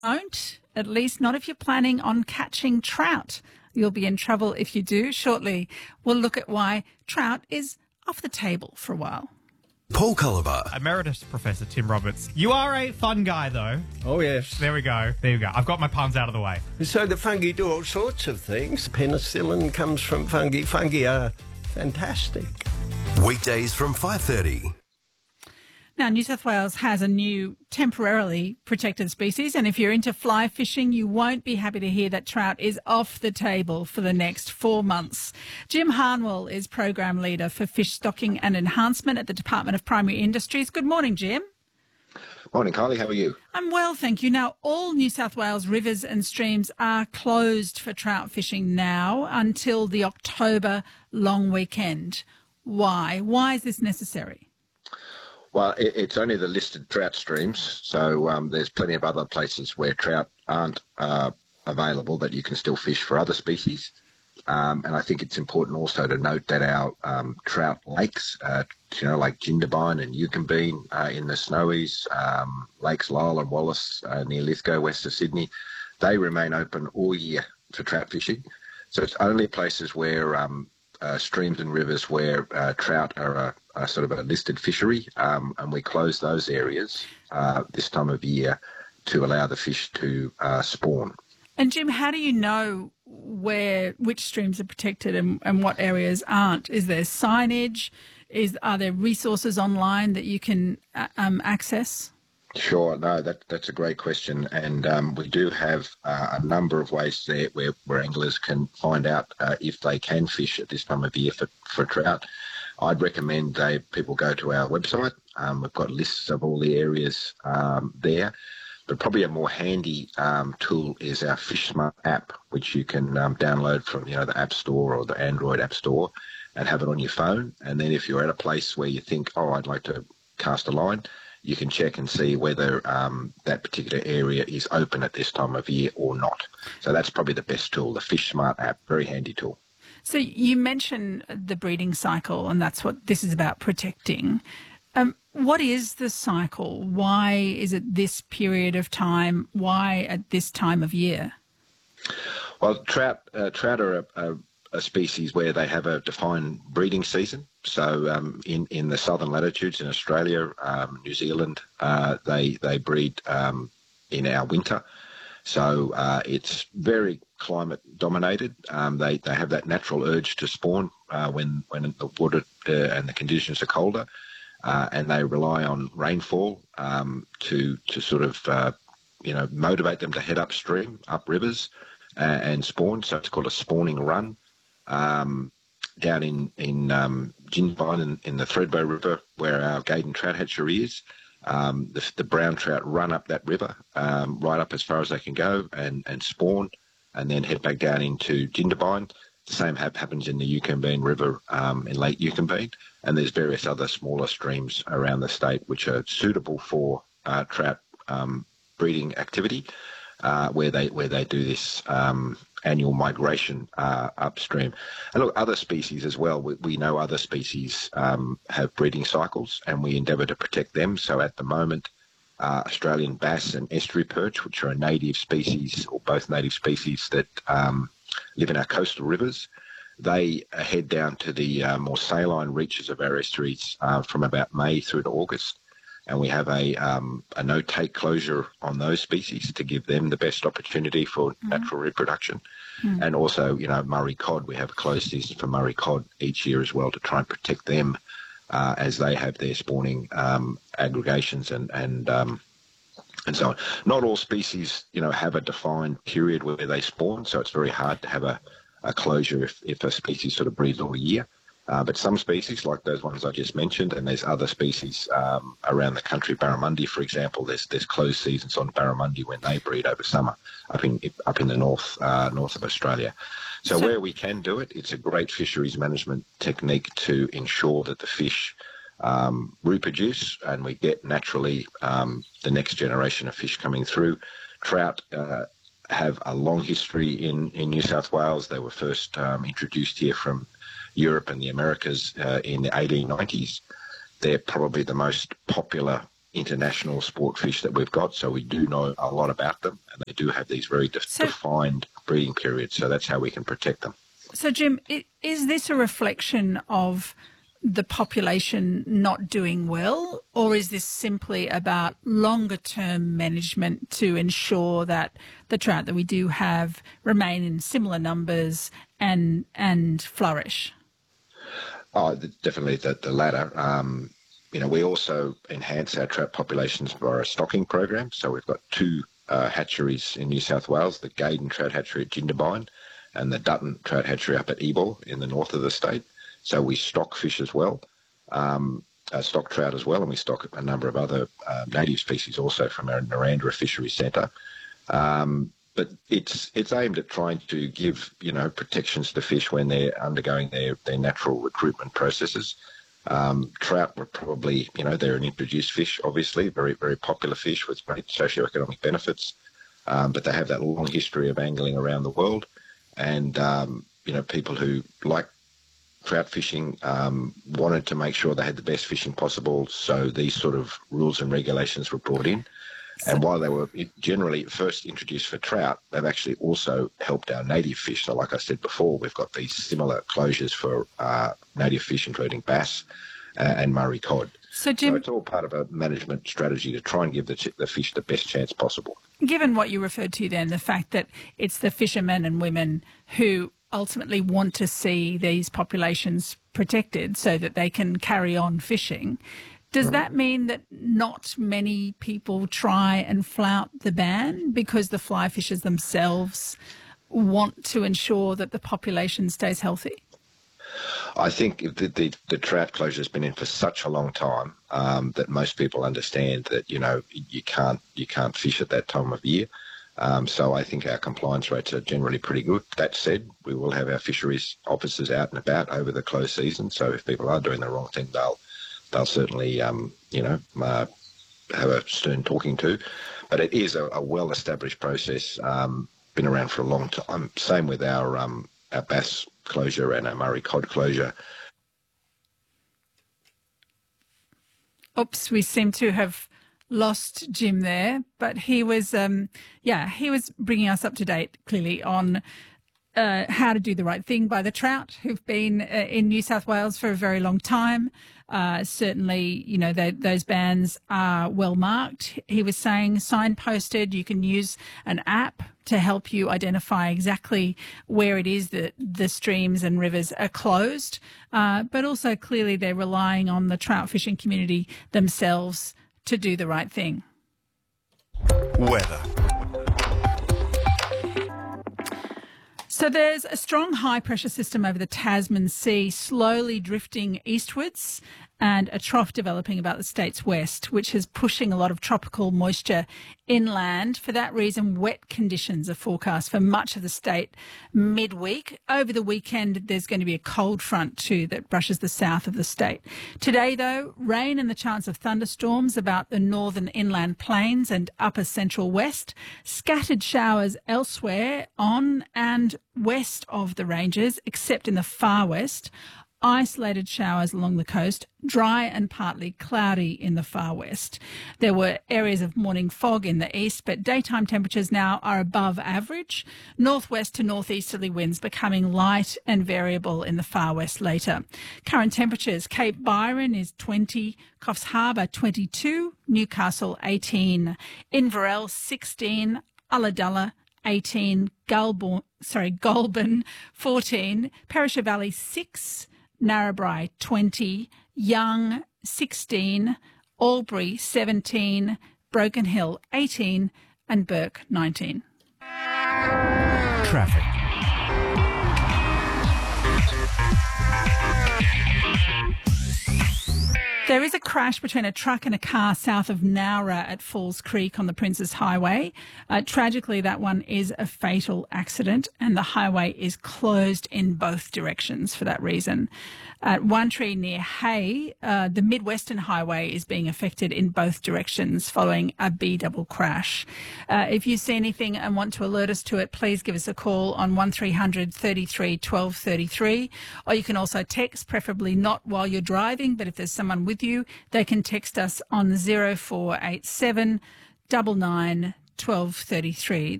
Don't, at least not if you're planning on catching trout. You'll be in trouble if you do. Shortly, we'll look at why trout is off the table for a while. Paul Culliver. Emeritus Professor Tim Roberts. You are a fun guy, though. Oh, yes. There we go. There you go. I've got my puns out of the way. So the fungi do all sorts of things. Penicillin comes from fungi. Fungi are fantastic. Weekdays from 5:30. Now, New South Wales has a new temporarily protected species, and if you're into fly fishing, you won't be happy to hear that trout is off the table for the next 4 months. Jim Harnwell is Program Leader for Fish Stocking and Enhancement at the Department of Primary Industries. Good morning, Jim. Morning, Kylie. How are you? I'm well, thank you. Now, all New South Wales rivers and streams are closed for trout fishing now until the October long weekend. Why? Why is this necessary? Well, it's only the listed trout streams, so there's plenty of other places where trout aren't available that you can still fish for other species. And I think it's important also to note that our trout lakes, like Jindabyne and Yukonbean in the Snowies, Lakes Lyell and Wallace near Lithgow, west of Sydney, they remain open all year for trout fishing. So it's only places where streams and rivers where trout are a sort of a listed fishery, and we close those areas this time of year to allow the fish to spawn. And Jim, how do you know which streams are protected and what areas aren't? Is there signage? Are there resources online that you can access? Sure, no, that's a great question, and we do have a number of ways there where anglers can find out if they can fish at this time of year for trout. I'd recommend people go to our website. We've got lists of all the areas there, but probably a more handy tool is our FishSmart app, which you can download from the App Store or the Android App Store and have it on your phone. And then if you're at a place where you think, I'd like to cast a line, you can check and see whether that particular area is open at this time of year or not. So that's probably the best tool, the FishSmart app, very handy tool. So you mentioned the breeding cycle, and that's what this is about, protecting. What is the cycle? Why is it this period of time? Why at this time of year? Well, trout are a species where they have a defined breeding season. So in the southern latitudes in Australia, New Zealand, they breed in our winter. So it's very climate dominated. They have that natural urge to spawn when the water and the conditions are colder, and they rely on rainfall to sort of motivate them to head upstream, up rivers, and spawn. So it's called a spawning run. Down in Jindabyne in the Thredbo River, where our Gaydon trout hatchery is, the brown trout run up that river, right up as far as they can go and spawn, and then head back down into Jindabyne. The same happens in the Yukonbean River in Lake Yukonbean, and there's various other smaller streams around the state which are suitable for trout breeding activity, where they do this annual migration upstream. And look, other species as well. We know other species have breeding cycles, and we endeavour to protect them. So at the moment, Australian bass and estuary perch, which are a native species, or both native species that live in our coastal rivers, they head down to the more saline reaches of our estuaries from about May through to August. And we have a no-take closure on those species to give them the best opportunity for natural reproduction. And also, Murray cod, we have a closed season for Murray cod each year as well to try and protect them as they have their spawning aggregations and so on. Not all species, have a defined period where they spawn, so it's very hard to have a closure if a species sort of breeds all year. But some species, like those ones I just mentioned, and there's other species around the country, barramundi, for example, there's closed seasons on barramundi when they breed over summer up in the north of Australia. So where we can do it, it's a great fisheries management technique to ensure that the fish reproduce and we get naturally the next generation of fish coming through. Trout have a long history in New South Wales. They were first introduced here from Europe and the Americas in the 1890s. They're probably the most popular international sport fish that we've got, so we do know a lot about them, and they do have these very defined breeding periods, so that's how we can protect them. So, Jim, is this a reflection of the population not doing well, or is this simply about longer-term management to ensure that the trout that we do have remain in similar numbers and flourish? Oh, definitely the latter. We also enhance our trout populations via a stocking program. So we've got two hatcheries in New South Wales, the Gaydon Trout Hatchery at Jindabyne and the Dutton Trout Hatchery up at Ebor in the north of the state. So we stock fish as well, stock trout as well, and we stock a number of other native species also from our Narandra Fisheries Centre. But it's aimed at trying to give, protections to fish when they're undergoing their natural recruitment processes. Trout were probably, they're an introduced fish, obviously, very, very popular fish with great socioeconomic benefits. But they have that long history of angling around the world. And, people who like trout fishing wanted to make sure they had the best fishing possible. So these sort of rules and regulations were brought in. And while they were generally first introduced for trout, they've actually also helped our native fish. So like I said before, we've got these similar closures for native fish, including bass and Murray cod. So, Jim, it's all part of a management strategy to try and give the fish the best chance possible. Given what you referred to then, the fact that it's the fishermen and women who ultimately want to see these populations protected so that they can carry on fishing, does that mean that not many people try and flout the ban because the fly fishers themselves want to ensure that the population stays healthy? I think the trout closure has been in for such a long time that most people understand that, you can't fish at that time of year. So I think our compliance rates are generally pretty good. That said, we will have our fisheries officers out and about over the close season. So if people are doing the wrong thing, they'll certainly, have a stern talking to. But it is a well-established process, been around for a long time. Same with our bass closure and our Murray cod closure. Oops, we seem to have lost Jim there, but he was, he was bringing us up to date clearly on how to do the right thing by the trout who've been in New South Wales for a very long time. Certainly, those bans are well marked. He was saying signposted. You can use an app to help you identify exactly where it is that the streams and rivers are closed. But also clearly they're relying on the trout fishing community themselves to do the right thing. Weather. So there's a strong high-pressure system over the Tasman Sea slowly drifting eastwards and a trough developing about the state's west, which is pushing a lot of tropical moisture inland. For that reason, wet conditions are forecast for much of the state midweek. Over the weekend, there's going to be a cold front too that brushes the south of the state. Today, though, rain and the chance of thunderstorms about the northern inland plains and upper central west. Scattered showers elsewhere on and west of the ranges, except in the far west. Isolated showers along the coast, dry and partly cloudy in the far west. There were areas of morning fog in the east, but daytime temperatures now are above average. Northwest to northeasterly winds becoming light and variable in the far west later. Current temperatures, Cape Byron is 20, Coffs Harbour 22, Newcastle 18, Inverell 16, Ulladulla 18, Goulburn 14, Perisher Valley 6, Narrabri 20, Young 16, Albury 17, Broken Hill 18 and Burke 19. Traffic. There is a crash between a truck and a car south of Nowra at Falls Creek on the Princes Highway. Tragically, that one is a fatal accident and the highway is closed in both directions for that reason. At One Tree near Hay, the Mid-Western Highway is being affected in both directions following a B-double crash. If you see anything and want to alert us to it, please give us a call on 1300 33 12 33, or you can also text, preferably not while you're driving, but if there's someone with with you, they can text us on 0487 99 1233.